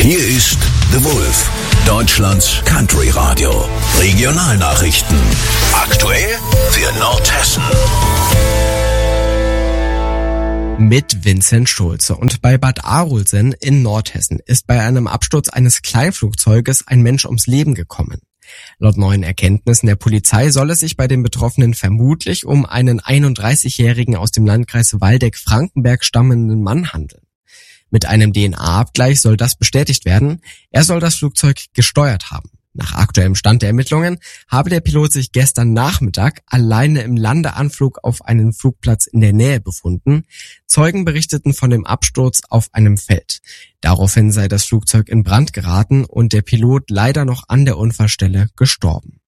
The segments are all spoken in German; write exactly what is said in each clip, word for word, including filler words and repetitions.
Hier ist The Wolf, Deutschlands Country Radio. Regionalnachrichten. Aktuell für Nordhessen. Mit Vincent Schulze. Und bei Bad Arolsen in Nordhessen ist bei einem Absturz eines Kleinflugzeuges ein Mensch ums Leben gekommen. Laut neuen Erkenntnissen der Polizei soll es sich bei den Betroffenen vermutlich um einen einunddreißigjährigen aus dem Landkreis Waldeck-Frankenberg stammenden Mann handeln. Mit einem D N A-Abgleich soll das bestätigt werden. Er soll das Flugzeug gesteuert haben. Nach aktuellem Stand der Ermittlungen habe der Pilot sich gestern Nachmittag alleine im Landeanflug auf einen Flugplatz in der Nähe befunden. Zeugen berichteten von dem Absturz auf einem Feld. Daraufhin sei das Flugzeug in Brand geraten und der Pilot leider noch an der Unfallstelle gestorben.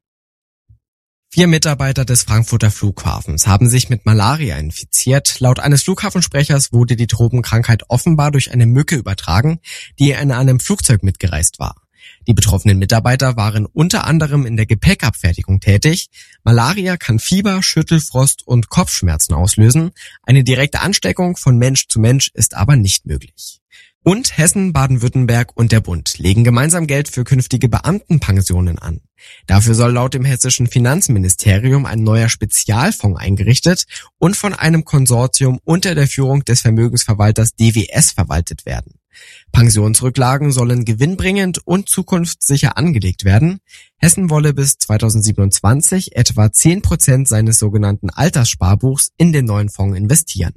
Vier Mitarbeiter des Frankfurter Flughafens haben sich mit Malaria infiziert. Laut eines Flughafensprechers wurde die Tropenkrankheit offenbar durch eine Mücke übertragen, die in einem Flugzeug mitgereist war. Die betroffenen Mitarbeiter waren unter anderem in der Gepäckabfertigung tätig. Malaria kann Fieber, Schüttelfrost und Kopfschmerzen auslösen. Eine direkte Ansteckung von Mensch zu Mensch ist aber nicht möglich. Und Hessen, Baden-Württemberg und der Bund legen gemeinsam Geld für künftige Beamtenpensionen an. Dafür soll laut dem hessischen Finanzministerium ein neuer Spezialfonds eingerichtet und von einem Konsortium unter der Führung des Vermögensverwalters D W S verwaltet werden. Pensionsrücklagen sollen gewinnbringend und zukunftssicher angelegt werden. Hessen wolle bis zweitausendsiebenundzwanzig etwa zehn Prozent seines sogenannten Alterssparbuchs in den neuen Fonds investieren.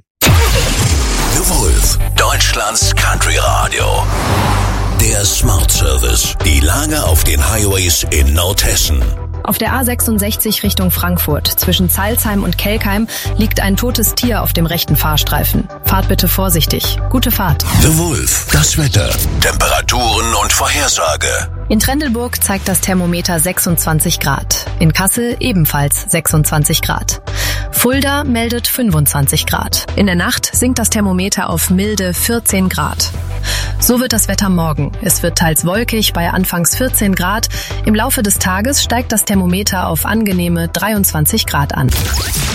The Wolf, Deutschlands Country Radio. Der Smart Service. Die Lage auf den Highways in Nordhessen. Auf der A sechsundsechzig Richtung Frankfurt zwischen Zeilsheim und Kelkheim liegt ein totes Tier auf dem rechten Fahrstreifen. Fahrt bitte vorsichtig. Gute Fahrt. The Wolf, das Wetter, Temperaturen und Vorhersage. In Trendelburg zeigt das Thermometer sechsundzwanzig Grad. In Kassel ebenfalls sechsundzwanzig Grad. Fulda meldet fünfundzwanzig Grad. In der Nacht sinkt das Thermometer auf milde vierzehn Grad. So wird das Wetter morgen. Es wird teils wolkig bei anfangs vierzehn Grad. Im Laufe des Tages steigt das Thermometer auf angenehme dreiundzwanzig Grad an.